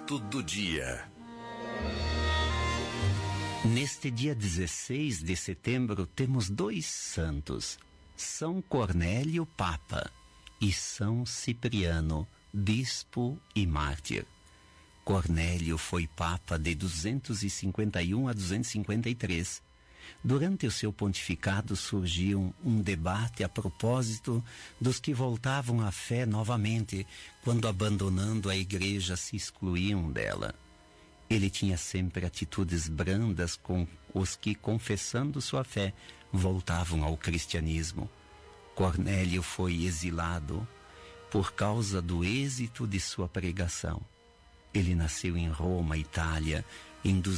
Santo do Dia. Neste dia 16 de setembro temos dois santos, São Cornélio Papa e São Cipriano, bispo e mártir. Cornélio foi Papa de 251 a 253. Durante o seu pontificado surgiu um debate a propósito dos que voltavam à fé novamente, quando abandonando a igreja se excluíam dela. Ele tinha sempre atitudes brandas com os que, confessando sua fé, voltavam ao cristianismo. Cornélio foi exilado por causa do êxito de sua pregação. Ele nasceu em Roma, Itália, em